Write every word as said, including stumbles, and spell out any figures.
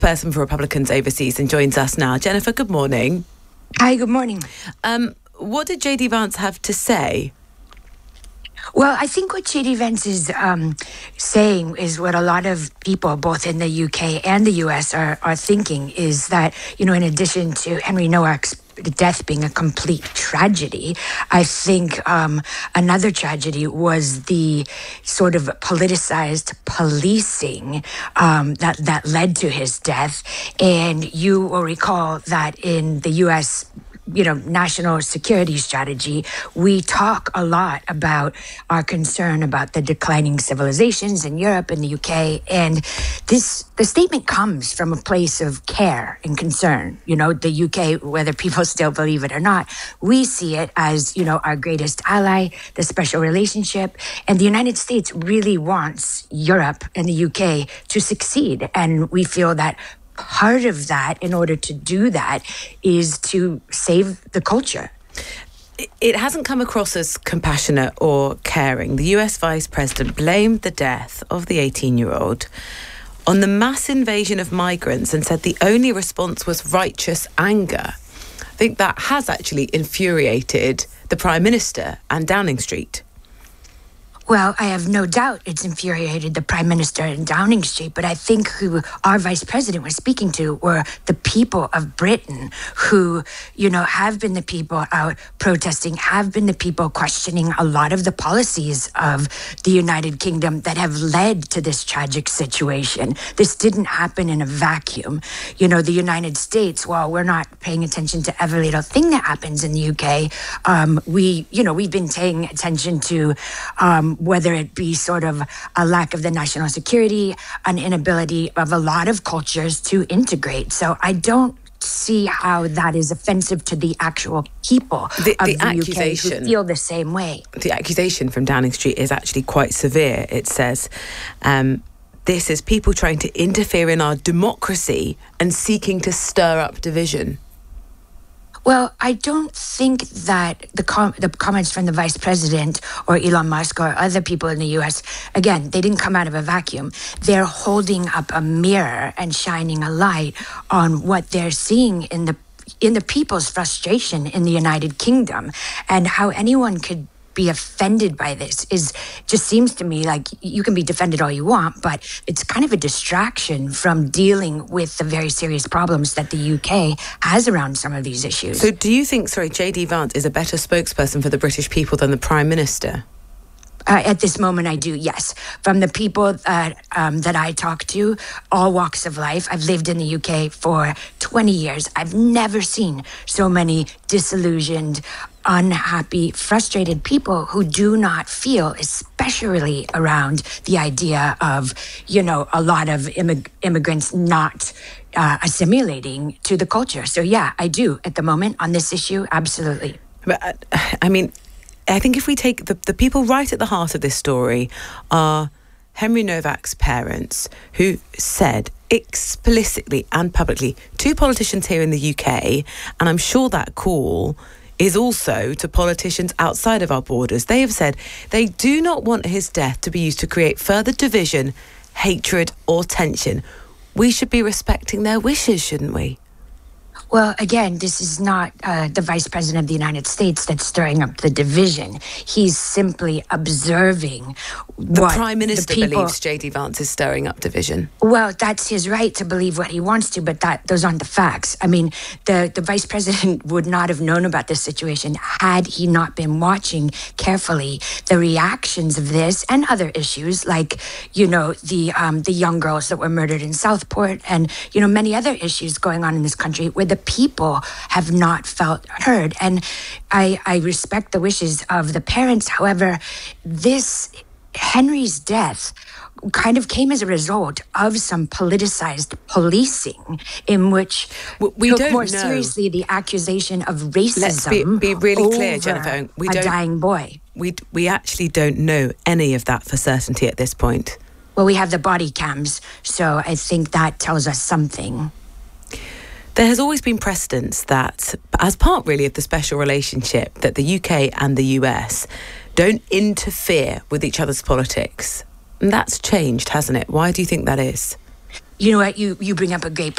spokesperson for Republicans overseas and joins us now. Jennifer, good morning. Hi, good morning. Um, what did J D Vance have to say? Well, I think what J D Vance is um, saying is what a lot of people, both in the U K and the U S, are, are thinking, is that, you know, in addition to Henry Nowak's death being a complete tragedy, I think um, another tragedy was the sort of politicized policing um, that, that led to his death. And you will recall that in the U S you know, national security strategy, we talk a lot about our concern about the declining civilizations in Europe and the U K. And this, the statement comes from a place of care and concern. You know, the U K, whether people still believe it or not, we see it as, you know, our greatest ally, the special relationship. And the United States really wants Europe and the U K to succeed. And we feel that part of that, in order to do that, is to save the culture. It hasn't come across as compassionate or caring. The U S Vice President blamed the death of the eighteen-year-old on the mass invasion of migrants and said the only response was righteous anger. I think that has actually infuriated the Prime Minister and Downing Street. Well, I have no doubt it's infuriated the Prime Minister in Downing Street, but I think who our Vice President was speaking to were the people of Britain who, you know, have been the people out protesting, have been the people questioning a lot of the policies of the United Kingdom that have led to this tragic situation. This didn't happen in a vacuum. You know, the United States, while we're not paying attention to every little thing that happens in the U K, um, we, you know, we've been paying attention to um, whether it be sort of a lack of the national security, an inability of a lot of cultures to integrate. So I don't see how that is offensive to the actual people the, of the, the U K who feel the same way. The accusation from Downing Street is actually quite severe. It says, um, this is people trying to interfere in our democracy and seeking to stir up division. Well, I don't think that the com- the comments from the Vice President or Elon Musk or other people in the U S, again, they didn't come out of a vacuum. They're holding up a mirror and shining a light on what they're seeing in the in the people's frustration in the United Kingdom, and how anyone could be offended by this is just seems to me like you can be defended all you want, but it's kind of a distraction from dealing with the very serious problems that the U K has around some of these issues. So do you think, sorry, J D Vance is a better spokesperson for the British people than the Prime Minister? Uh, at this moment, I do, yes. From the people that, um, that I talk to, all walks of life. I've lived in the U K for twenty years. I've never seen so many disillusioned, unhappy, frustrated people who do not feel, especially around the idea of, you know, a lot of immig- immigrants not uh, assimilating to the culture. So, yeah, I do at the moment on this issue, absolutely. But, uh, I mean, I think if we take the, the people right at the heart of this story are Henry Nowak's parents, who said explicitly and publicly to politicians here in the U K, and I'm sure that call is also to politicians outside of our borders. They have said they do not want his death to be used to create further division, hatred or tension. We should be respecting their wishes, shouldn't we? Well, again, this is not uh, the Vice President of the United States that's stirring up the division. He's simply observing the what Prime Minister the people, believes J D Vance is stirring up division. Well, that's his right to believe what he wants to, but that those aren't the facts. I mean, the, the Vice President would not have known about this situation had he not been watching carefully the reactions of this and other issues, like, you know, the um, the young girls that were murdered in Southport, and, you know, many other issues going on in this country where the people have not felt heard. And I, I respect the wishes of the parents. However, this Henry's death kind of came as a result of some politicized policing in which well, we took don't more know. seriously the accusation of racism. Let's be, be really over clear, Jennifer. We a don't, dying boy. We, we actually don't know any of that for certainty at this point. Well, we have the body cams, so I think that tells us something. There has always been precedence that, as part really of the special relationship, that the U K and the U S don't interfere with each other's politics. And that's changed, hasn't it? Why do you think that is? you know what? You you bring up a great